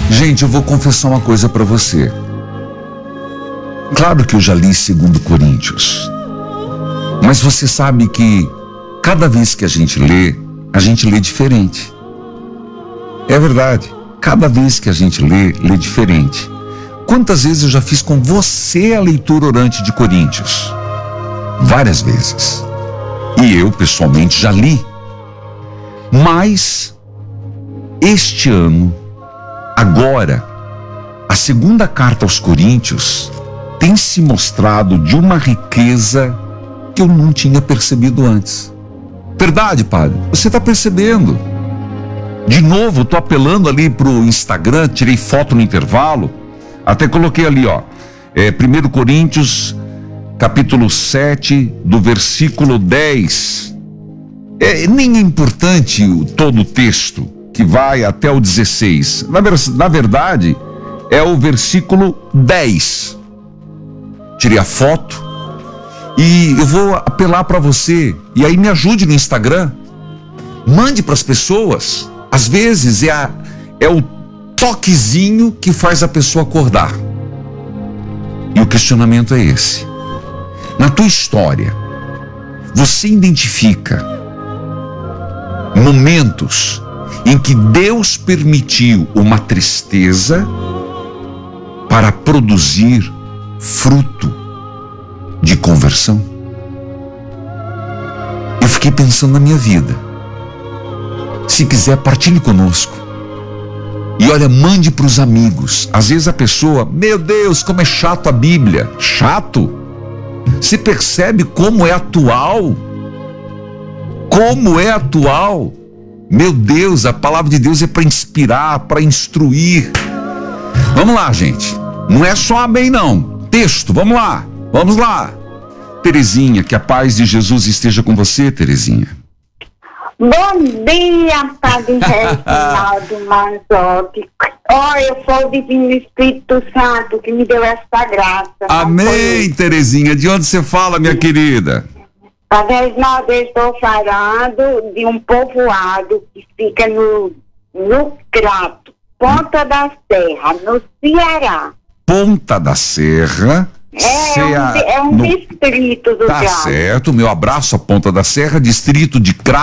Gente, eu vou confessar uma coisa para você. Claro que eu já li 2 Coríntios. Mas você sabe que cada vez que a gente lê diferente. É verdade. Cada vez que a gente lê diferente. Quantas vezes eu já fiz com você a leitura orante de Coríntios? Várias vezes. E eu, pessoalmente, já li. Mas, este ano, agora, a 2ª carta aos Coríntios tem se mostrado de uma riqueza que eu não tinha percebido antes. Verdade, padre? Você está percebendo? De novo, estou apelando ali para o Instagram, tirei foto no intervalo, até coloquei ali, 1 Coríntios, capítulo 7, do versículo 10. Nem é importante todo o texto, que vai até o 16. Na verdade, é o versículo 10. Tirei a foto e eu vou apelar para você. E aí me ajude no Instagram. Mande para as pessoas. Às vezes é o toquezinho que faz a pessoa acordar. E o questionamento é esse. Na tua história, você identifica momentos em que Deus permitiu uma tristeza para produzir fruto de conversão? Eu fiquei pensando na minha vida. Se quiser, partilhe conosco. E olha, mande para os amigos. Às vezes a pessoa, meu Deus, como é chato a Bíblia. Chato? Você percebe como é atual? Como é atual? Meu Deus, a palavra de Deus é para inspirar, para instruir. Vamos lá, gente. Não é só amém, não. Texto, vamos lá. Vamos lá. Terezinha, que a paz de Jesus esteja com você, Terezinha. Bom dia, Padre Reginaldo Manzotti. Foi o Divino Espírito Santo que me deu essa graça. Amém, Terezinha. De onde você fala, minha querida? Padre Reginaldo, eu estou falando de um povoado que fica no Crato, Ponta da Serra, no Ceará. Ponta da Serra. É um distrito do Tá Crato. certo, meu abraço a Ponta da Serra, distrito de Crato.